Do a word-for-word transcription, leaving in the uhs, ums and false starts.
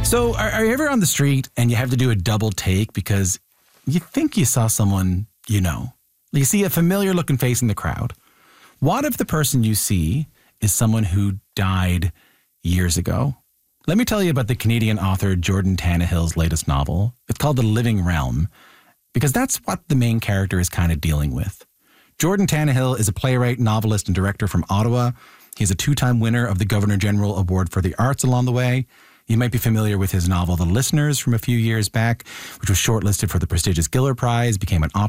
So are, are you ever on the street and you have to do a double take because you think you saw someone you know? You see a familiar looking face in the crowd. What if the person you see is someone who died years ago? Let me tell you about the Canadian author Jordan Tannahill's latest novel. It's called The Living Realm, because that's what the main character is kind of dealing with. Jordan Tannahill is a playwright, novelist, and director from Ottawa. He's a two-time winner of the Governor General Award for the Arts along the way. You might be familiar with his novel The Listeners from a few years back, which was shortlisted for the prestigious Giller Prize, became an opera